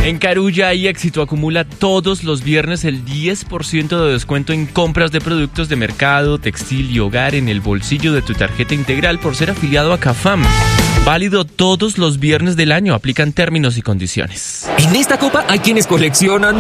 En Carulla hay éxito, acumula todos los viernes el 10% de descuento en compras de productos de mercado, textil y hogar en el bolsillo de tu tarjeta integral por ser afiliado a Cafam. Válido todos los viernes del año, aplican términos y condiciones. En esta copa hay quienes coleccionan